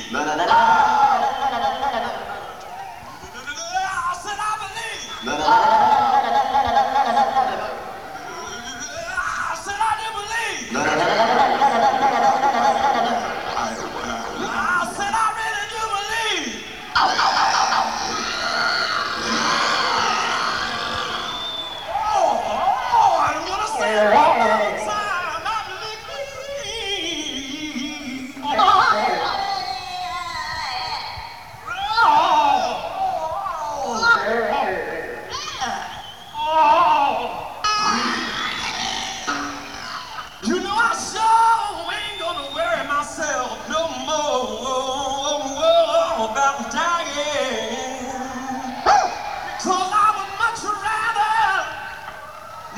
said I believe. I said I do believe. I said I really do believe. Oh, I'm gonna say it one more time. I believe. Oh, you know I should.